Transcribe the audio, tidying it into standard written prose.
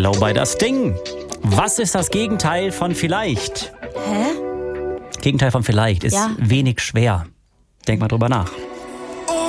Hello bei das Ding. Was ist das Gegenteil von vielleicht? Hä? Gegenteil von vielleicht ist Ja. wenig schwer. Denk mal drüber nach.